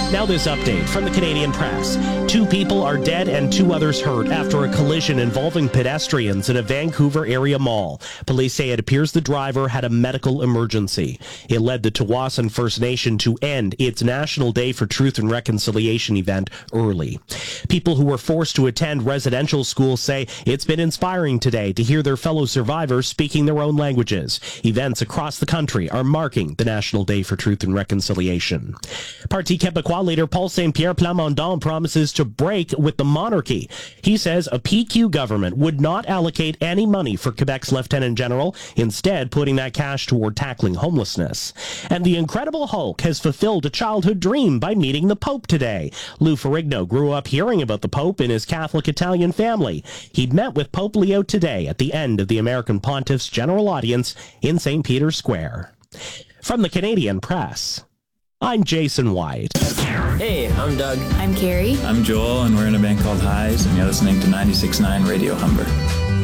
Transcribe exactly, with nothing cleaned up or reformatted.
Now this update from the Canadian Press. Two people are dead and two others hurt after a collision involving pedestrians in a Vancouver area mall. Police say it appears the driver had a medical emergency. It led the Tsawwassen First Nation to end its National Day for Truth and Reconciliation event early. People who were forced to attend residential schools say it's been inspiring today to hear their fellow survivors speaking their own languages. Events across the country are marking the National Day for Truth and Reconciliation. Parti Québécois leader Paul Saint-Pierre Plamondon promises to break with the monarchy. He says a P Q government would not allocate any money for Quebec's Lieutenant General, instead putting that cash toward tackling homelessness. And the Incredible Hulk has fulfilled a childhood dream by meeting the Pope today. Lou Ferrigno grew up hearing about the Pope in his Catholic Italian family. He met with Pope Leo today at the end of the American Pontiff's general audience in Saint Peter's Square. From the Canadian Press, I'm Jason White. Hey, I'm Doug. I'm Carrie. I'm Joel, and we're in a band called Highs, and you're listening to ninety-six point nine Radio Humber.